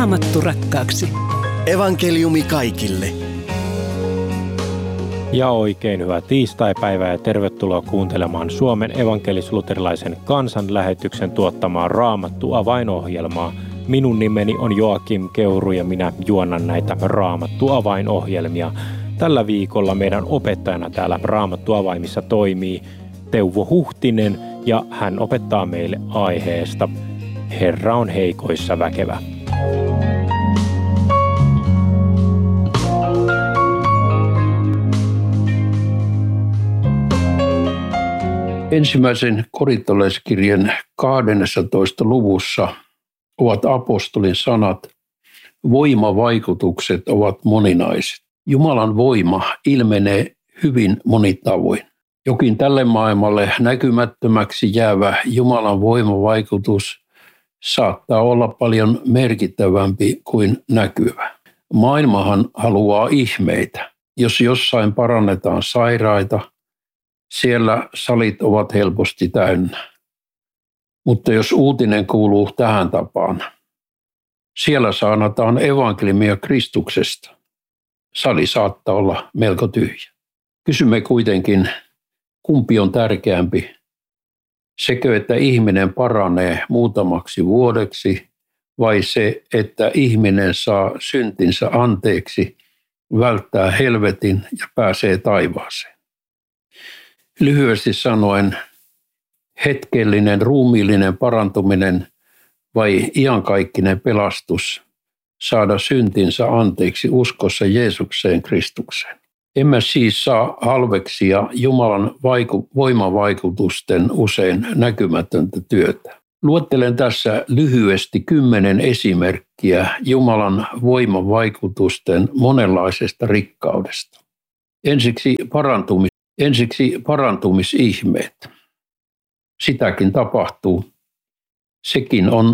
Raamattu rakkaaksi. Evankeliumi kaikille. Ja oikein hyvää tiistaipäivää ja tervetuloa kuuntelemaan Suomen evankelis-luterilaisen kansanlähetyksen tuottamaa Raamattu-avainohjelmaa. Minun nimeni on Joakim Keuru ja minä juonnan näitä Raamattu-avainohjelmia. Tällä viikolla meidän opettajana täällä Raamattu-avaimissa toimii Teuvo Huhtinen ja hän opettaa meille aiheesta Herra on heikoissa väkevä. Ensimmäisen korintolaiskirjan 12. luvussa ovat apostolin sanat, voimavaikutukset ovat moninaiset. Jumalan voima ilmenee hyvin monitavoin. Jokin tälle maailmalle näkymättömäksi jäävä Jumalan voimavaikutus saattaa olla paljon merkittävämpi kuin näkyvä. Maailmahan haluaa ihmeitä. Jos jossain parannetaan sairaita, siellä salit ovat helposti täynnä. Mutta jos uutinen kuuluu tähän tapaan, siellä saanataan evankeliumia Kristuksesta. Sali saattaa olla melko tyhjä. Kysymme kuitenkin, kumpi on tärkeämpi? Sekö, että ihminen paranee muutamaksi vuodeksi, vai se, että ihminen saa syntinsä anteeksi, välttää helvetin ja pääsee taivaaseen? Lyhyesti sanoen, hetkellinen ruumiillinen parantuminen vai iankaikkinen pelastus saada syntinsä anteeksi uskossa Jeesukseen Kristukseen. Emme siis saa halveksia Jumalan voimavaikutusten usein näkymätöntä työtä. Luettelen tässä lyhyesti 10 esimerkkiä Jumalan voimavaikutusten monenlaisesta rikkaudesta. Ensiksi parantumisihmeet. Sitäkin tapahtuu. Sekin on